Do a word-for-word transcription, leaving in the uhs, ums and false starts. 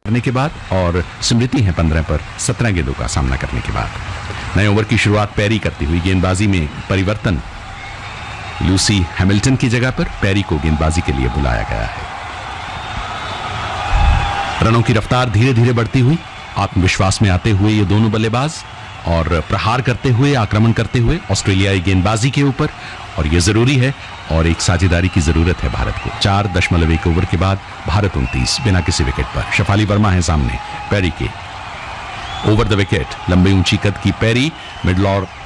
करने के बाद और स्मृति है पंद्रह पर सत्रह गेंदों का सामना करने के बाद। नए ओवर की शुरुआत पैरी करती हुई, गेंदबाजी में परिवर्तन, लूसी हैमिल्टन की जगह पर पैरी को गेंदबाजी के लिए बुलाया गया है। रनों की रफ्तार धीरे धीरे बढ़ती हुई, आत्मविश्वास में आते हुए ये दोनों बल्लेबाज और प्रहार करते हुए, आक्रमण करते हुए ऑस्ट्रेलियाई गेंदबाजी के ऊपर, और यह जरूरी है और एक साझेदारी की जरूरत है भारत को। चार दशमलव एक ओवर के बाद भारत उनतीस बिना किसी विकेट पर। शफाली वर्मा है सामने पैरी के। ओवर द विकेट, लंबी ऊंची कद की पैरी मिडल और